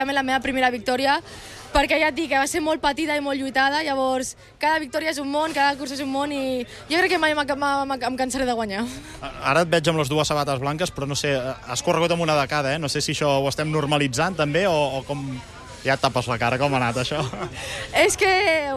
També la meva primera victòria, perquè ja et dic que va ser molt petita i molt lluitada, llavors cada victòria és un món, cada curs és un món i jo crec que mai em cansaré de guanyar. Ara et veig amb les dues sabates blanques, però no sé, has corregut amb una de cada, no sé si això ho estem normalitzant també o com... Ja et tapes la cara, com ha anat això? És que...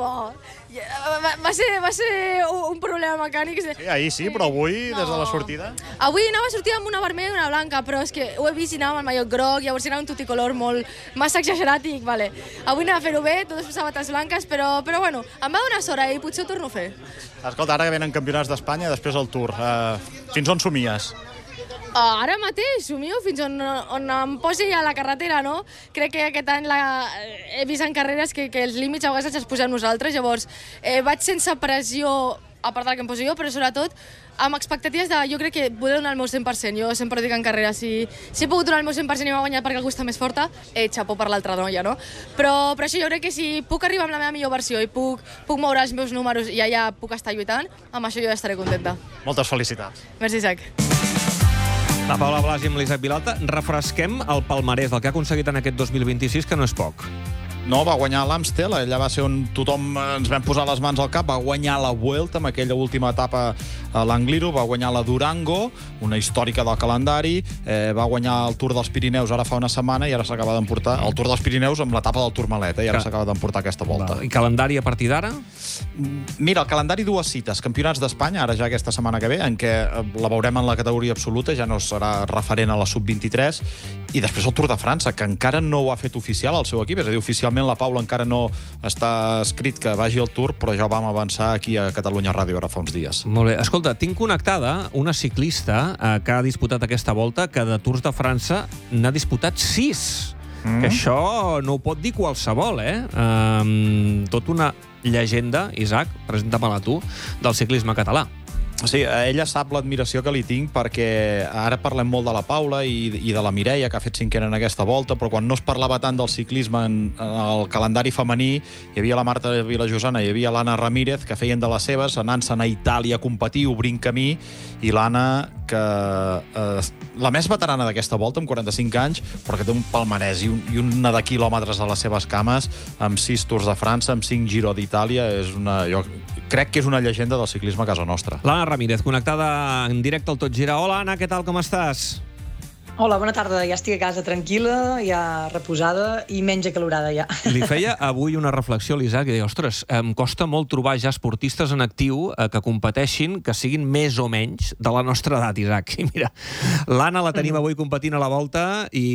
va ser un problema mecànic. Sí, ahir sí, però avui, des de la sortida... Avui anava a sortir amb una vermella i una blanca, però és que ho he vist i anava amb el mallot groc, llavors era un tuticolor molt massa exagerat i dic, vale, avui anava a fer-ho bé, totes les sabates blanques, però bueno, em va donar sort i potser ho torno a fer. Escolta, ara que venen campionats d'Espanya, després el Tour, fins on somies? Ara mateix, somio fins on em posi a la carretera, no? Crec que aquest any he vist en carreres que els límits a vegades els posem nosaltres, llavors vaig sense pressió, a part del que em poso jo, però sobretot amb expectatives de, jo crec que poder donar el meu 100%. Jo sempre dic en carrera, si he pogut donar el meu 100% i m'ha guanyat perquè algú està més forta, xapó per l'altra noia, no? Però això jo crec que si puc arribar amb la meva millor versió i puc moure els meus números i allà puc estar lluitant, amb això jo ja estaré contenta. Moltes felicitats. Merci, Isaac. La Paula Blasi amb l'Isaac Vilalta. Refresquem el palmarès del que ha aconseguit en aquest 2026, que no és poc. No, va guanyar l'Amstel, allà va ser on tothom ens vam posar les mans al cap, va guanyar la Vuelta amb aquella última etapa a l'Angliru, va guanyar la Durango, una històrica del calendari, va guanyar el Tour dels Pirineus ara fa una setmana i ara s'acaba d'emportar el Tour dels Pirineus amb l'etapa del Tourmalet, i ara s'acaba d'emportar aquesta volta. I calendari a partir d'ara? Mira, el calendari dues cites, Campionats d'Espanya, ara ja aquesta setmana que ve, en què la veurem en la categoria absoluta, ja no serà referent a la sub-23, i després el Tour de França, que encara no ho ha fet oficial el seu equip, és a dir, oficialment la Paula encara no està escrit que vagi al Tour, però ja ho vam avançar aquí a Catalunya Ràdio ara fa uns dies. Molt bé. Escolta, tinc connectada una ciclista que ha disputat aquesta volta, que de Tours de França n'ha disputat 6. Que això no ho pot dir qualsevol, Tot una llegenda, Isaac, presenta-me-la tu, del ciclisme català. Sí, ella sap l'admiració que li tinc perquè ara parlem molt de la Paula i de la Mireia, que ha fet cinquena en aquesta volta, però quan no es parlava tant del ciclisme en el calendari femení, hi havia la Marta Vilajosana, hi havia l'Anna Ramírez, que feien de les seves, anant-se'n a Itàlia a competir, obrint camí, i l'Anna, que la més veterana d'aquesta volta, amb 45 anys, però que té un palmarès i una de quilòmetres a les seves cames, amb 6 Tours de França, amb 5 Giro d'Itàlia, jo crec que és una llegenda del ciclisme a casa nostra. L'Anna Ramírez, connectada en directe al Tot Gira. Hola, Anna, què tal, com estàs? Hola, bona tarda. Ja estic a casa tranquil·la, ja reposada i menys acalorada ja. Li feia avui una reflexió a l'Isaac i deia, ostres, em costa molt trobar ja esportistes en actiu que competeixin, que siguin més o menys de la nostra edat, Isaac. I mira, l'Anna la tenim avui competint a la Volta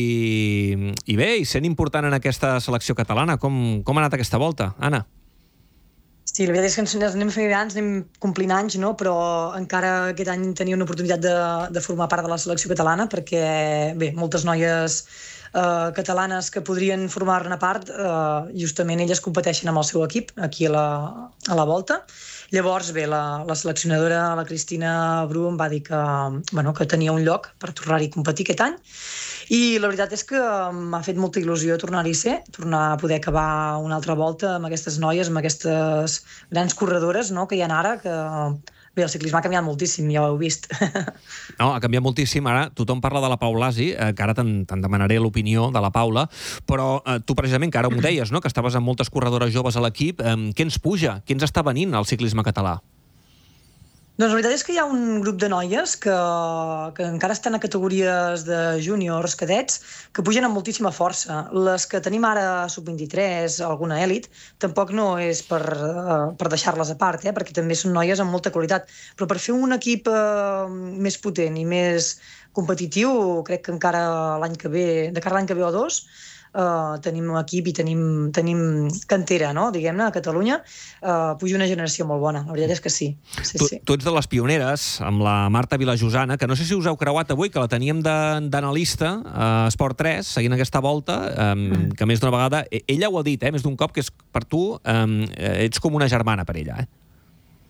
i bé, i sent important en aquesta selecció catalana. Com ha anat aquesta volta, Anna? Sí, la veritat és que ens anem fent grans, anem complint anys, no? Però encara aquest any tenia una oportunitat de formar part de la selecció catalana perquè, bé, moltes noies catalanes que podrien formar-ne part, justament elles competeixen amb el seu equip aquí a la Volta. Llavors, bé, la seleccionadora, la Cristina Bru, em va dir que tenia un lloc per tornar-hi a competir aquest any. I la veritat és que m'ha fet molta il·lusió tornar-hi a ser, tornar a poder acabar una altra volta amb aquestes noies, amb aquestes grans corredores, no?, que hi ha ara, que bé, el ciclisme ha canviat moltíssim, ja ho heu vist. No, ha canviat moltíssim. Ara tothom parla de la Paula Blasi, que ara te'n demanaré l'opinió de la Paula, però tu precisament, que ara m'ho deies, no?, que estaves amb moltes corredores joves a l'equip, què ens puja? Què ens està venint al ciclisme català? Doncs la veritat és que hi ha un grup de noies que encara estan a categories de júniors, cadets, que pugen amb moltíssima força. Les que tenim ara sub-23, alguna elit, tampoc no és per deixar-les a part, perquè també són noies amb molta qualitat. Però per fer un equip més potent i més competitiu, crec que encara l'any que ve, de cara a l'any que ve o dos, tenim equip i tenim cantera, no?, diguem-ne, a Catalunya. Puja una generació molt bona, la veritat és que sí. Tu ets de les pioneres, amb la Marta Vilajosana, que no sé si us heu creuat avui, que la teníem d'analista a Esport 3, seguint aquesta volta, que més d'una vegada, ella ho ha dit, més d'un cop, que és per tu, ets com una germana per ella,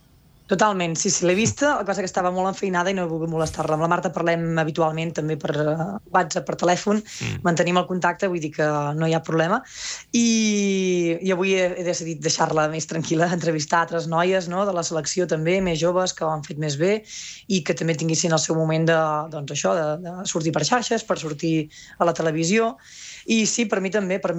Totalment, sí, l'he vista, el que passa que estava molt enfeinada i no he volgut molestar-la. Amb la Marta parlem habitualment també per WhatsApp, per telèfon, mantenim el contacte, vull dir que no hi ha problema. I avui he decidit deixar-la més tranquil·la, entrevistar altres noies, no?, de la selecció també, més joves, que ho han fet més bé i que també tinguessin el seu moment de sortir per xarxes, per sortir a la televisió. I sí, per mi també, per